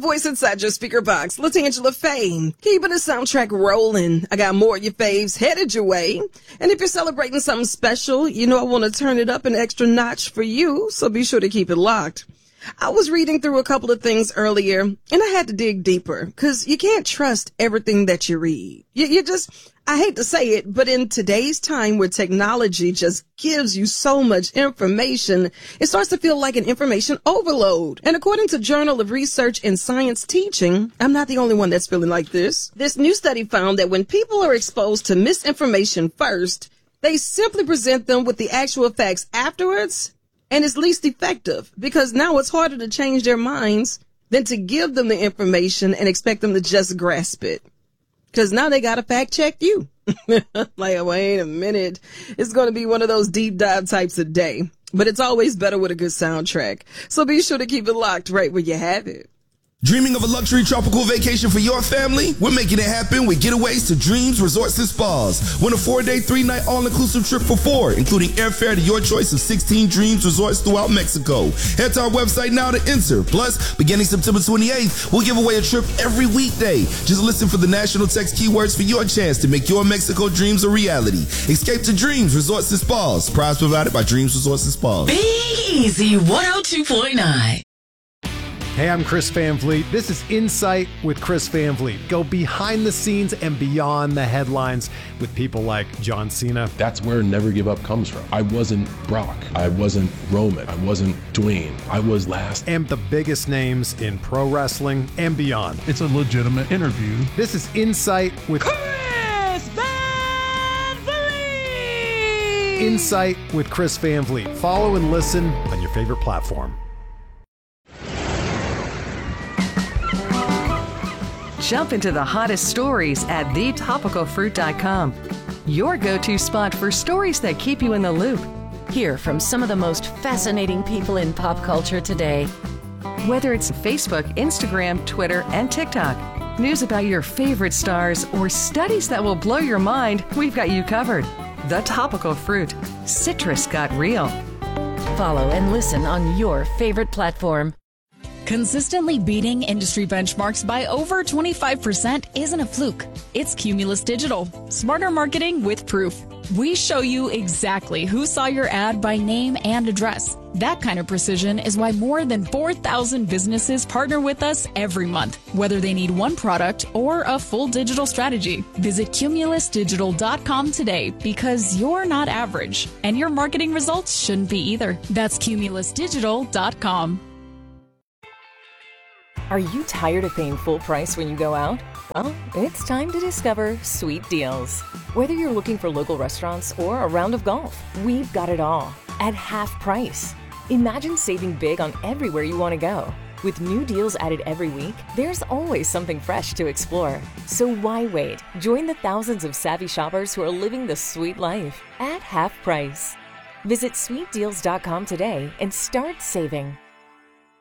voice inside your speaker box, LaTangela Faye. Keeping the soundtrack rolling. I got more of your faves headed your way. And if you're celebrating something special, you know I want to turn it up an extra notch for you, so be sure to keep it locked. I was reading through a couple of things earlier, and I had to dig deeper, because you can't trust everything that you read. You just, I hate to say it, but in today's time where technology just gives you so much information, it starts to feel like an information overload. And according to Journal of Research in Science Teaching, I'm not the only one that's feeling like this. This new study found that when people are exposed to misinformation first, they simply present them with the actual facts afterwards, and it's least effective because now it's harder to change their minds than to give them the information and expect them to just grasp it. Because now they got to fact check you. Like, wait a minute. It's going to be one of those deep dive types of day. But it's always better with a good soundtrack. So be sure to keep it locked right where you have it. Dreaming of a luxury tropical vacation for your family? We're making it happen with Getaways to Dreams Resorts and Spas. Win a 4-day, 3-night all-inclusive trip for 4, including airfare to your choice of 16 Dreams Resorts throughout Mexico. Head to our website now to enter. Plus, beginning September 28th, we'll give away a trip every weekday. Just listen for the national text keywords for your chance to make your Mexico dreams a reality. Escape to Dreams Resorts and Spas. Prize provided by Dreams Resorts and Spas. Big Easy 102.9. Hey, I'm Chris Van Vliet. This is Insight with Chris Van Vliet. Go behind the scenes and beyond the headlines with people like John Cena. That's where Never Give Up comes from. I wasn't Brock. I wasn't Roman. I wasn't Dwayne. I was last. And the biggest names in pro wrestling and beyond. It's a legitimate interview. This is Insight with Chris Van Vliet. Insight with Chris Van Vliet. Follow and listen on your favorite platform. Jump into the hottest stories at thetopicalfruit.com. Your go-to spot for stories that keep you in the loop. Hear from some of the most fascinating people in pop culture today. Whether it's Facebook, Instagram, Twitter, and TikTok, news about your favorite stars, or studies that will blow your mind, we've got you covered. The Topical Fruit. Citrus got real. Follow and listen on your favorite platform. Consistently beating industry benchmarks by over 25% isn't a fluke. It's Cumulus Digital. Smarter marketing with proof. We show you exactly who saw your ad by name and address. That kind of precision is why more than 4,000 businesses partner with us every month, whether they need one product or a full digital strategy. Visit cumulusdigital.com today because you're not average, and your marketing results shouldn't be either. That's cumulusdigital.com. Are you tired of paying full price when you go out? Well, it's time to discover Sweet Deals. Whether you're looking for local restaurants or a round of golf, we've got it all at half price. Imagine saving big on everywhere you want to go. With new deals added every week, there's always something fresh to explore. So why wait? Join the thousands of savvy shoppers who are living the sweet life at half price. Visit sweetdeals.com today and start saving.